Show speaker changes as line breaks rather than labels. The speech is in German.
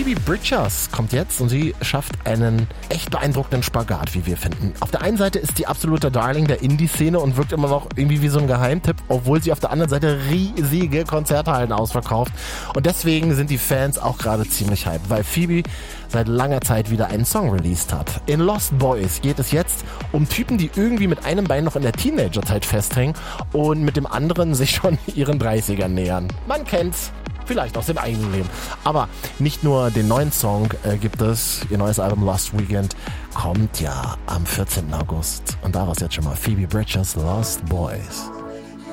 Phoebe Bridgers kommt jetzt und sie schafft einen echt beeindruckenden Spagat, wie wir finden. Auf der einen Seite ist die absolute Darling der Indie-Szene und wirkt immer noch irgendwie wie so ein Geheimtipp, obwohl sie auf der anderen Seite riesige Konzerthallen ausverkauft. Und deswegen sind die Fans auch gerade ziemlich hyped, weil Phoebe seit langer Zeit wieder einen Song released hat. In Lost Boys geht es jetzt um Typen, die irgendwie mit einem Bein noch in der Teenagerzeit festhängen und mit dem anderen sich schon ihren 30ern nähern. Man kennt's. Vielleicht aus dem eigenen Leben. Aber nicht nur den neuen Song gibt es. Ihr neues Album Lost Weekend kommt ja am 14. August. Und daraus jetzt schon mal Phoebe Bridgers Lost Boys.